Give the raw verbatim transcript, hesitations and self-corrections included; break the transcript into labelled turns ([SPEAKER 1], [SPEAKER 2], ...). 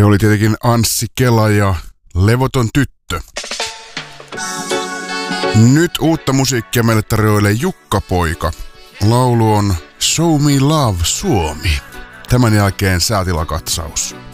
[SPEAKER 1] Se oli tietenkin Anssi Kela ja Levoton tyttö. Nyt uutta musiikkia meille tarjoilee Jukka Poika. Laulu on Show Me Love Suomi. Tämän jälkeen säätilakatsaus.